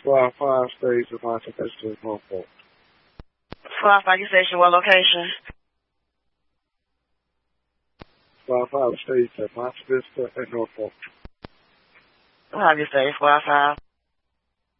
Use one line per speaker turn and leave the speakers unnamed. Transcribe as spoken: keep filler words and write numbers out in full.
Squad five stays in Monte Vista, Norfolk.
Squad five, you station, what location?
Squad five stays at Monte Vista and Norfolk.
What have you say, Squad five?